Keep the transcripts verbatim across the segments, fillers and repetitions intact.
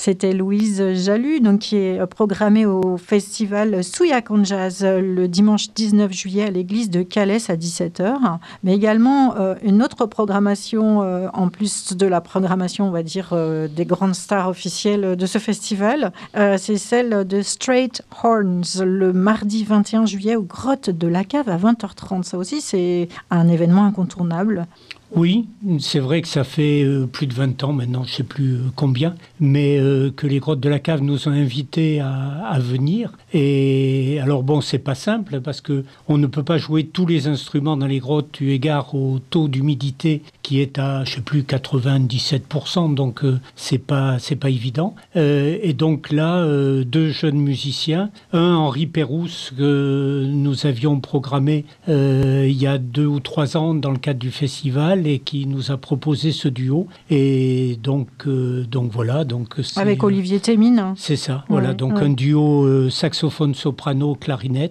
C'était Louise Jalut, donc, qui est programmée au festival Souillac en Jazz le dimanche dix-neuf juillet à l'église de Calais à dix-sept heures. Mais également euh, une autre programmation, euh, en plus de la programmation, on va dire, euh, des grandes stars officielles de ce festival. Euh, c'est celle de Straight Horns, le mardi vingt et un juillet aux Grottes de la Cave à vingt heures trente. Ça aussi, c'est un événement incontournable. Oui, c'est vrai que ça fait euh, plus de vingt ans maintenant, je ne sais plus euh, combien, mais euh, que les Grottes de la Cave nous ont invités à, à venir. Et alors bon, c'est pas simple parce que on ne peut pas jouer tous les instruments dans les grottes eu égard au taux d'humidité qui est à, je sais plus, quatre-vingt-dix-sept pour cent, donc euh, c'est pas c'est pas évident. Euh, et donc là, euh, deux jeunes musiciens, un Henri Pérouse que nous avions programmé euh, il y a deux ou trois ans dans le cadre du festival, et qui nous a proposé ce duo. Et donc, euh, donc voilà. Donc c'est, avec Olivier Thémine. C'est ça, voilà. Ouais, donc ouais. un duo euh, saxophone-soprano-clarinette.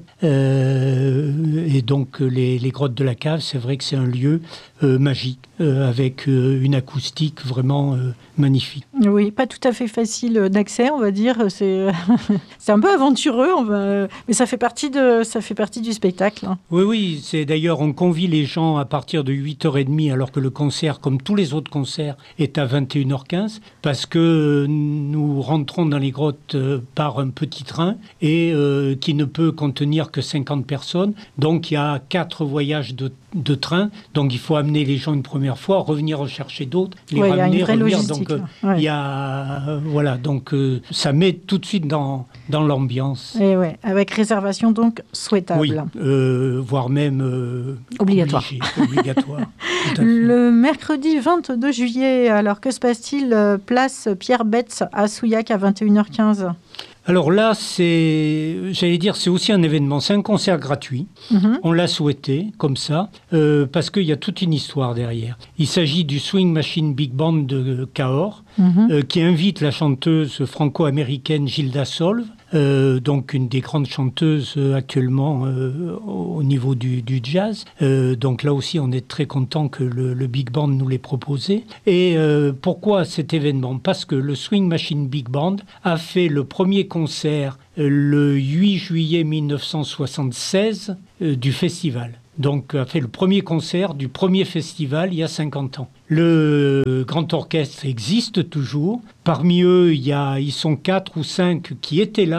Euh, et donc les, les Grottes de la Cave, c'est vrai que c'est un lieu euh, magique, euh, avec euh, une acoustique vraiment euh, magnifique. Oui, pas tout à fait facile d'accès, on va dire. C'est, c'est un peu aventureux, on va... mais ça fait partie de, ça fait partie du spectacle. Oui, oui. C'est d'ailleurs, on convie les gens à partir de huit heures trente, alors que le concert, comme tous les autres concerts, est à vingt et une heures quinze, parce que nous rentrons dans les grottes par un petit train et euh, qui ne peut contenir que cinquante personnes. Donc, il y a quatre voyages de de train, donc il faut amener les gens une première fois, revenir en chercher d'autres, les ouais, ramener, il y a une vraie revenir. logistique, Donc il ouais. y a euh, voilà, donc euh, ça met tout de suite dans dans l'ambiance. Et ouais, avec réservation donc souhaitable. Oui, euh, voire même euh, obligatoire. Obligé, obligatoire. Le mercredi vingt-deux juillet, alors que se passe-t-il? Place Pierre Betz à Souillac à vingt et une heures quinze. Alors là, c'est, j'allais dire, c'est aussi un événement, c'est un concert gratuit. Mm-hmm. On l'a souhaité comme ça, euh, parce qu'il y a toute une histoire derrière. Il s'agit du Swing Machine Big Band de Cahors, mm-hmm. euh, qui invite la chanteuse franco-américaine Gilda Solve, euh, donc une des grandes chanteuses euh, actuellement euh, au niveau du, du jazz. Euh, donc là aussi, on est très content que le, le Big Band nous l'ait proposé. Et euh, pourquoi cet événement? Parce que le Swing Machine Big Band a fait le premier concert euh, le huit juillet mille neuf cent soixante-seize euh, du festival. Donc, a fait le premier concert du premier festival il y a cinquante ans. Le grand orchestre existe toujours. Parmi eux, il y a, ils sont quatre ou cinq qui étaient là